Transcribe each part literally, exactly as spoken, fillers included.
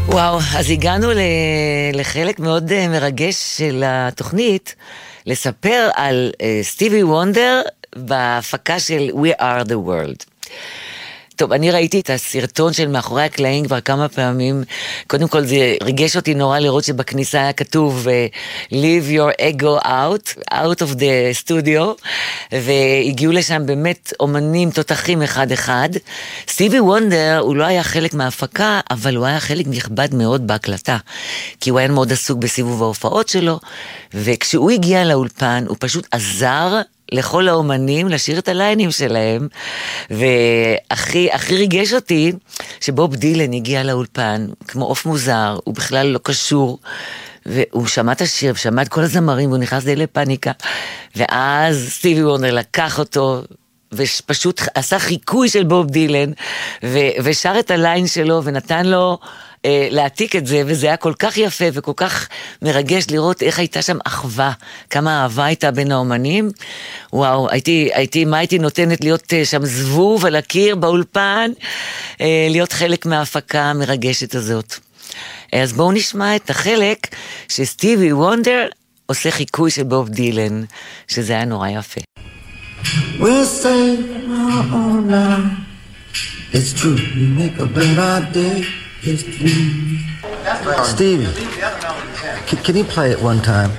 וואו, אז הגענו לחלק מאוד מרגש של התוכנית, לספר על סטיבי וונדר בהפקה של We Are The World. טוב, אני ראיתי את הסרטון של מאחורי הקלעים כבר כמה פעמים. קודם כל זה ריגש אותי נורא לראות שבכניסה היה כתוב Leave your ego out, out of the studio, והגיעו לשם באמת אומנים תותחים אחד אחד. סטיבי וונדר הוא לא היה חלק מההפקה, אבל הוא היה חלק נכבד מאוד בהקלטה, כי הוא היה מאוד עסוק בסיבוב ההופעות שלו, וכשהוא הגיע לאולפן הוא פשוט עזר לכל האומנים לשיר את הליינים שלהם, והכי הכי ריגש אותי שבוב דילן הגיע לאולפן כמו אוף מוזר, הוא בכלל לא קשור, והוא שמע את השיר ושמע את כל הזמרים והוא נכנס די לפניקה, ואז סטיבי וונדר לקח אותו ופשוט עשה חיקוי של בוב דילן ו- ושר את הליין שלו ונתן לו אה, להעתיק את זה, וזה היה כל כך יפה וכל כך מרגש לראות איך הייתה שם אחווה, כמה אהבה הייתה בין האומנים. וואו, הייתי, הייתי, מה הייתי נותנת להיות אה, שם זבוב על הקיר באולפן, אה, להיות חלק מההפקה המרגשת הזאת. אז בואו נשמע את החלק שסטיבי וונדר עושה חיקוי של בוב דילן, שזה היה נורא יפה. We'll say our own life. It's true, you make a better day. It's true. Steve, can, can you play it one time?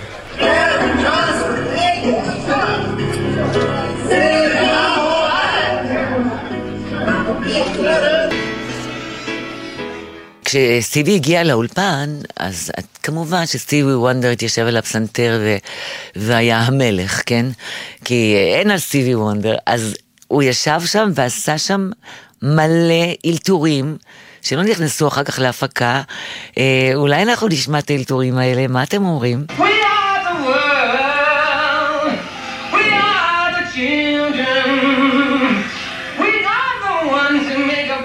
כשסטיבי הגיע לאולפן, אז כמובן שסטיבי וונדר התיישב על הפסנתר ו... והיה המלך, כן? כי אין על סטיבי וונדר, אז הוא ישב שם ועשה שם מלא אילתורים, שלא נכנסו אחר כך להפקה. אה, אולי אנחנו נשמע את האילתורים האלה, מה אתם אומרים?